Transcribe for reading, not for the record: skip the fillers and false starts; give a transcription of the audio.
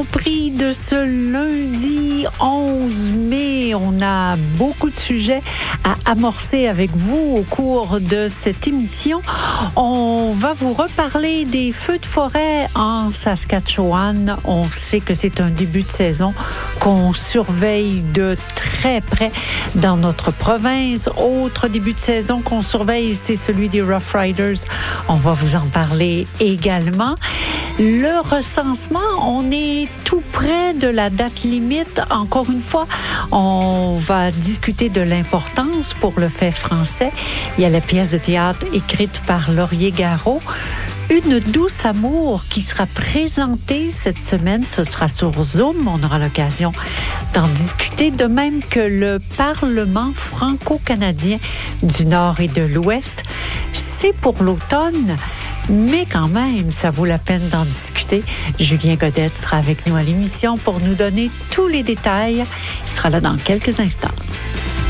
Prix de ce lundi 11 mai. On a beaucoup de sujets à amorcer avec vous au cours de cette émission. On va vous reparler des feux de forêt en Saskatchewan. On sait que c'est un début de saison qu'on surveille de très près dans notre province. Autre début de saison qu'on surveille, c'est celui des Rough Riders. On va vous en parler également. Le recensement, on est tout près de la date limite. Encore une fois, on va discuter de l'importance pour le fait français. Il y a la pièce de théâtre écrite par Laurier Garot. Une douce amour qui sera présentée cette semaine. Ce sera sur Zoom. On aura l'occasion d'en discuter. De même que le Parlement franco-canadien du Nord et de l'Ouest. C'est pour l'automne. Mais quand même, ça vaut la peine d'en discuter. Julien Godette sera avec nous à l'émission pour nous donner tous les détails. Il sera là dans quelques instants.